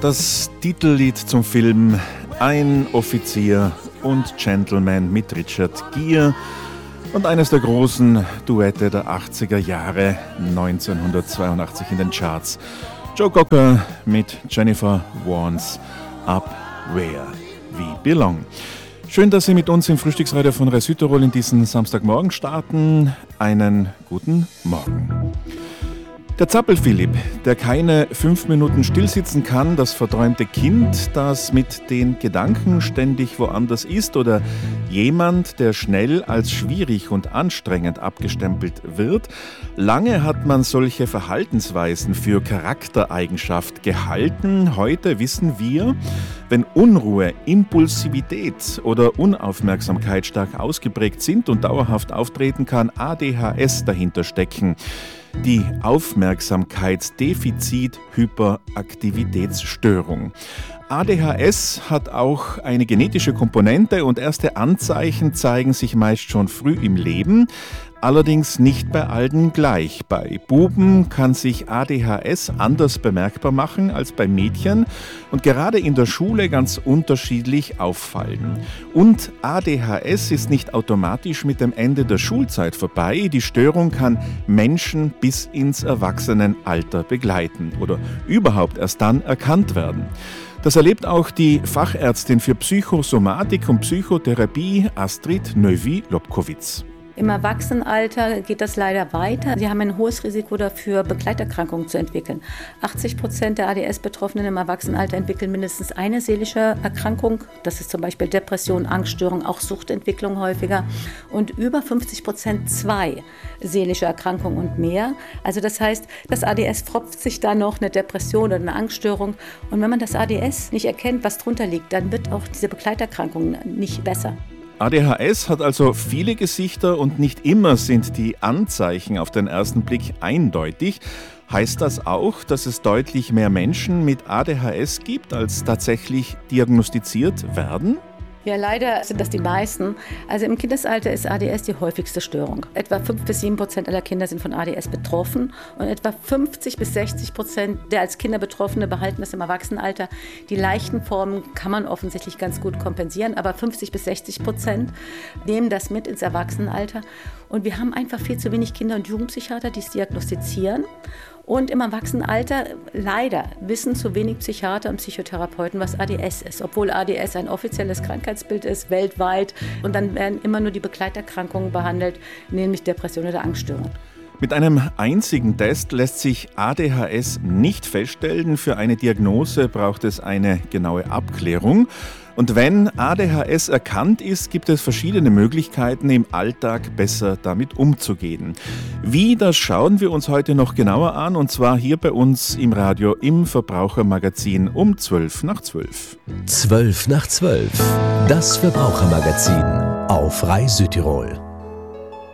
Das Titellied zum Film Ein Offizier und Gentleman mit Richard Gere und eines der großen Duette der 80er Jahre, 1982 in den Charts. Joe Cocker mit Jennifer Warnes, Up Where We Belong. Schön, dass Sie mit uns im Frühstücksradio von Rai Südtirol in diesen Samstagmorgen starten. Einen guten Morgen. Der Zappel-Philipp, der keine 5 Minuten stillsitzen kann, das verträumte Kind, das mit den Gedanken ständig woanders ist, oder jemand, der schnell als schwierig und anstrengend abgestempelt wird. Lange hat man solche Verhaltensweisen für Charaktereigenschaft gehalten. Heute wissen wir, wenn Unruhe, Impulsivität oder Unaufmerksamkeit stark ausgeprägt sind und dauerhaft auftreten, kann ADHS dahinter stecken. Die Aufmerksamkeitsdefizit-Hyperaktivitätsstörung. ADHS hat auch eine genetische Komponente und erste Anzeichen zeigen sich meist schon früh im Leben, allerdings nicht bei allen gleich. Bei Buben kann sich ADHS anders bemerkbar machen als bei Mädchen und gerade in der Schule ganz unterschiedlich auffallen. Und ADHS ist nicht automatisch mit dem Ende der Schulzeit vorbei. Die Störung kann Menschen bis ins Erwachsenenalter begleiten oder überhaupt erst dann erkannt werden. Das erlebt auch die Fachärztin für Psychosomatik und Psychotherapie Astrid Neuwi-Lobkowitz. Im Erwachsenenalter geht das leider weiter. Sie haben ein hohes Risiko dafür, Begleiterkrankungen zu entwickeln. 80% der ADS-Betroffenen im Erwachsenenalter entwickeln mindestens eine seelische Erkrankung. Das ist zum Beispiel Depression, Angststörung, auch Suchtentwicklung häufiger. Und über 50% 2 seelische Erkrankungen und mehr. Also das heißt, das ADS pfropft sich da noch eine Depression oder eine Angststörung. Und wenn man das ADS nicht erkennt, was drunter liegt, dann wird auch diese Begleiterkrankung nicht besser. ADHS hat also viele Gesichter und nicht immer sind die Anzeichen auf den ersten Blick eindeutig. Heißt das auch, dass es deutlich mehr Menschen mit ADHS gibt, als tatsächlich diagnostiziert werden? Ja, leider sind das die meisten. Also im Kindesalter ist ADS die häufigste Störung. Etwa 5-7% aller Kinder sind von ADS betroffen und etwa 50-60% der als Kinder Betroffene behalten das im Erwachsenenalter. Die leichten Formen kann man offensichtlich ganz gut kompensieren, aber 50-60% nehmen das mit ins Erwachsenenalter. Und wir haben einfach viel zu wenig Kinder- und Jugendpsychiater, die es diagnostizieren. Und im Erwachsenenalter, leider, wissen zu wenig Psychiater und Psychotherapeuten, was ADS ist. Obwohl ADS ein offizielles Krankheitsbild ist, weltweit. Und dann werden immer nur die Begleiterkrankungen behandelt, nämlich Depression oder Angststörung. Mit einem einzigen Test lässt sich ADHS nicht feststellen. Für eine Diagnose braucht es eine genaue Abklärung. Und wenn ADHS erkannt ist, gibt es verschiedene Möglichkeiten, im Alltag besser damit umzugehen. Wie, das schauen wir uns heute noch genauer an, und zwar hier bei uns im Radio im Verbrauchermagazin um 12:12. 12:12. Das Verbrauchermagazin auf Rai Südtirol.